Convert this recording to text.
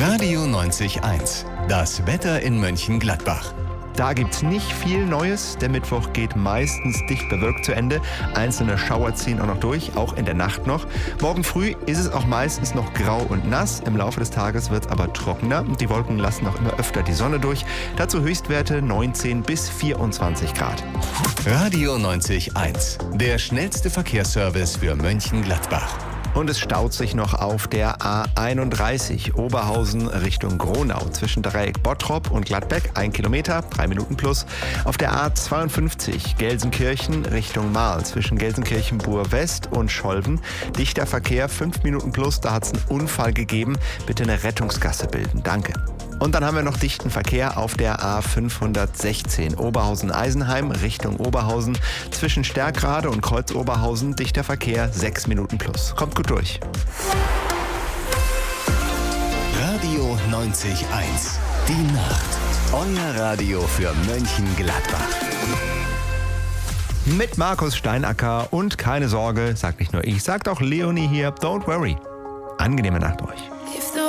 Radio 90.1. Das Wetter in Mönchengladbach. Da gibt's nicht viel Neues. Der Mittwoch geht meistens dicht bewölkt zu Ende. Einzelne Schauer ziehen auch noch durch, auch in der Nacht noch. Morgen früh ist es auch meistens noch grau und nass. Im Laufe des Tages wird es aber trockener und die Wolken lassen auch immer öfter die Sonne durch. Dazu Höchstwerte 19 bis 24 Grad. Radio 90.1. Der schnellste Verkehrsservice für Mönchengladbach. Und es staut sich noch auf der A31 Oberhausen Richtung Gronau zwischen Dreieck Bottrop und Gladbeck, 1 Kilometer, 3 Minuten plus. Auf der A52 Gelsenkirchen Richtung Marl zwischen Gelsenkirchen-Bur-West und Scholven. Dichter Verkehr, 5 Minuten plus, da hat es einen Unfall gegeben. Bitte eine Rettungsgasse bilden, danke. Und dann haben wir noch dichten Verkehr auf der A516 Oberhausen-Eisenheim Richtung Oberhausen. Zwischen Stärkrade und Kreuz-Oberhausen dichter Verkehr 6 Minuten plus. Kommt gut durch. Radio 90.1. Die Nacht. Euer Radio für Mönchengladbach. Mit Markus Steinacker und keine Sorge, sagt nicht nur ich, sagt auch Leonie hier, don't worry. Angenehme Nacht euch.